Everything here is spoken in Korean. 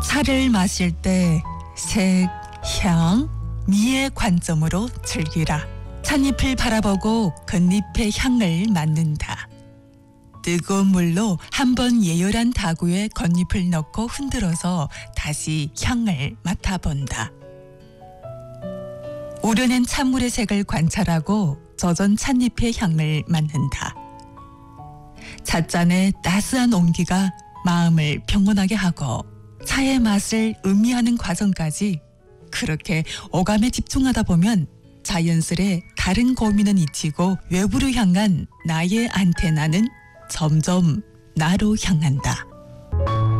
차를 마실 때 색, 향, 미의 관점으로 즐기라. 찻잎을 바라보고 겉잎의 향을 맡는다. 뜨거운 물로 한번 예열한 다구에 겉잎을 넣고 흔들어서 다시 향을 맡아본다. 우려낸 찬물의 색을 관찰하고 젖은 찻잎의 향을 맡는다. 찻잔의 따스한 온기가 마음을 평온하게 하고 차의 맛을 음미하는 과정까지 그렇게 오감에 집중하다 보면 자연스레 다른 고민은 잊히고 외부로 향한 나의 안테나는 점점 나로 향한다.